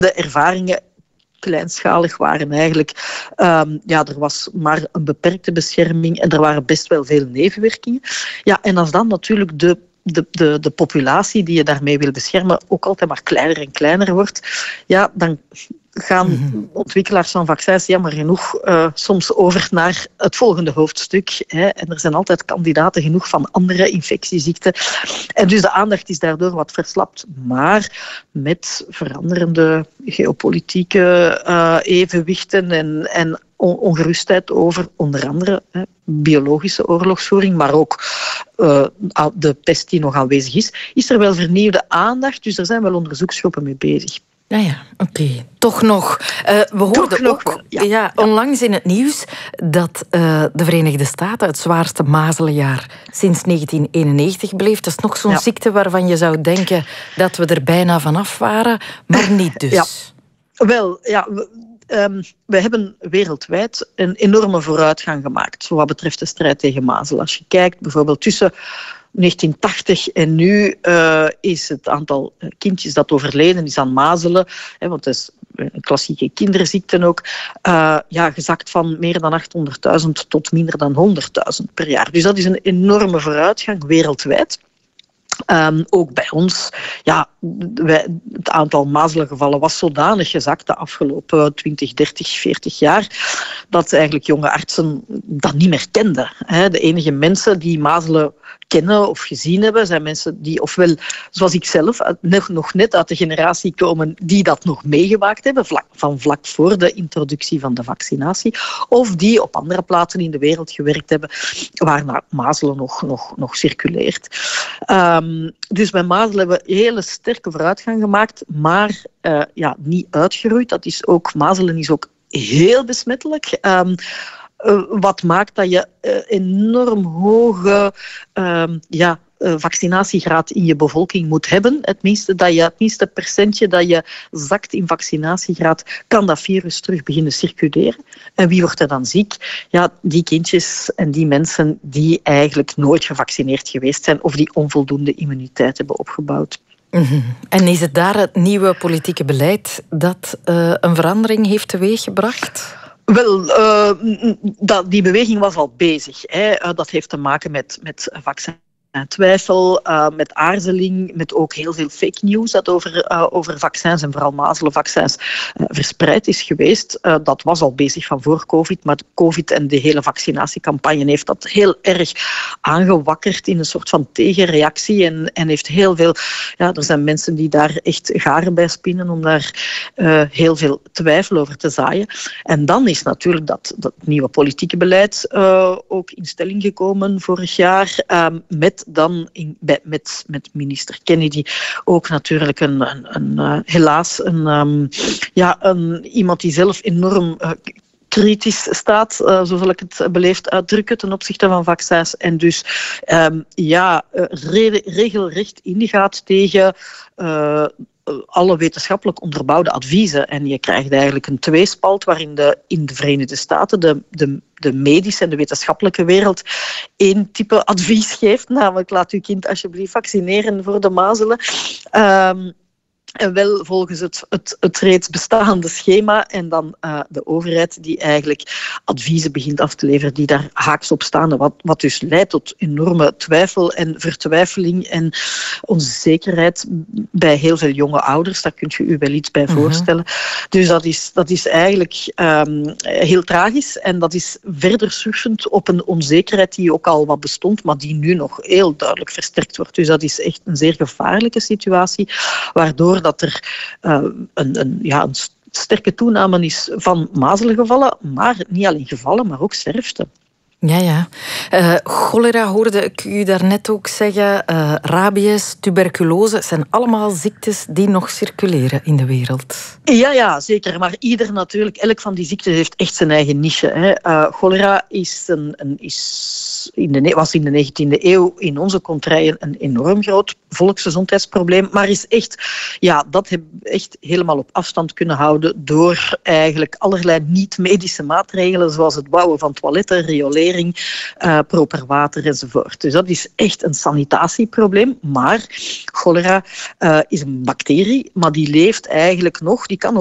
de ervaringen kleinschalig waren eigenlijk. Er was maar een beperkte bescherming en er waren best wel veel nevenwerkingen. Ja, en als dan natuurlijk de populatie die je daarmee wil beschermen ook altijd maar kleiner en kleiner wordt, ja, dan gaan ontwikkelaars van vaccins jammer genoeg soms over naar het volgende hoofdstuk. Hè. En er zijn altijd kandidaten genoeg van andere infectieziekten. En dus de aandacht is daardoor wat verslapt. Maar met veranderende geopolitieke evenwichten en ongerustheid over onder andere biologische oorlogsvoering, maar ook de pest die nog aanwezig is er wel vernieuwde aandacht. Dus er zijn wel onderzoeksgroepen mee bezig. Ja, oké. Toch nog. We hoorden ook onlangs in het nieuws dat de Verenigde Staten het zwaarste mazelenjaar sinds 1991 beleeft. Dat is nog zo'n ziekte waarvan je zou denken dat we er bijna vanaf waren, maar niet dus. Ja. Wel, ja... We hebben wereldwijd een enorme vooruitgang gemaakt wat betreft de strijd tegen mazelen. Als je kijkt bijvoorbeeld tussen 1980 en nu is het aantal kindjes dat overleden is aan mazelen, want dat is een klassieke kinderziekte ook, gezakt van meer dan 800.000 tot minder dan 100.000 per jaar. Dus dat is een enorme vooruitgang wereldwijd. Ook bij ons, het aantal mazelengevallen was zodanig gezakt de afgelopen 20, 30, 40 jaar dat eigenlijk jonge artsen dat niet meer kenden. De enige mensen die mazelen kennen of gezien hebben, zijn mensen die ofwel, zoals ik zelf, nog net uit de generatie komen die dat nog meegemaakt hebben, vlak voor de introductie van de vaccinatie, of die op andere plaatsen in de wereld gewerkt hebben waar mazelen nog circuleert. Dus bij mazelen hebben we hele sterke vooruitgang gemaakt, maar niet uitgeroeid. Mazelen is ook heel besmettelijk. Wat maakt dat je enorm hoge vaccinatiegraad in je bevolking moet hebben. Het minste percentje dat je zakt in vaccinatiegraad, kan dat virus terug beginnen circuleren. En wie wordt er dan ziek? Ja, die kindjes en die mensen die eigenlijk nooit gevaccineerd geweest zijn of die onvoldoende immuniteit hebben opgebouwd. En is het daar het nieuwe politieke beleid dat een verandering heeft teweeggebracht? Wel, die beweging was al bezig. Dat heeft te maken met vaccin. Twijfel, met aarzeling, met ook heel veel fake news dat over vaccins en vooral mazelenvaccins verspreid is geweest. Dat was al bezig van voor COVID, maar COVID en de hele vaccinatiecampagne heeft dat heel erg aangewakkerd in een soort van tegenreactie en heeft heel veel... Ja, er zijn mensen die daar echt garen bij spinnen om daar heel veel twijfel over te zaaien. En dan is natuurlijk dat nieuwe politieke beleid ook in stelling gekomen vorig jaar met met minister Kennedy ook natuurlijk helaas iemand die zelf enorm kritisch staat, zo zal ik het beleefd uitdrukken, ten opzichte van vaccins. En dus regelrecht ingaat tegen alle wetenschappelijk onderbouwde adviezen. En je krijgt eigenlijk een tweespalt waarin in de Verenigde Staten de medische en de wetenschappelijke wereld één type advies geeft, namelijk laat uw kind alsjeblieft vaccineren voor de mazelen. En wel volgens het reeds bestaande schema en dan de overheid die eigenlijk adviezen begint af te leveren die daar haaks op staan. Wat dus leidt tot enorme twijfel en vertwijfeling en onzekerheid bij heel veel jonge ouders. Daar kunt je u wel iets bij voorstellen. Dus dat is eigenlijk heel tragisch en dat is verder surfend op een onzekerheid die ook al wat bestond, maar die nu nog heel duidelijk versterkt wordt. Dus dat is echt een zeer gevaarlijke situatie, waardoor dat er een sterke toename is van mazelengevallen, maar niet alleen gevallen, maar ook sterfte. Ja. Cholera hoorde ik u daarnet ook zeggen. Rabies, tuberculose, zijn allemaal ziektes die nog circuleren in de wereld. Ja, zeker. Maar elk van die ziekten heeft echt zijn eigen niche. Cholera was in de 19e eeuw in onze contrij een enorm groot volksgezondheidsprobleem, maar is echt, dat hebben we echt helemaal op afstand kunnen houden door eigenlijk allerlei niet-medische maatregelen, zoals het bouwen van toiletten, rioleren, ventilering, proper water enzovoort. Dus dat is echt een sanitatieprobleem. Maar cholera is een bacterie, maar die leeft eigenlijk nog. Die kan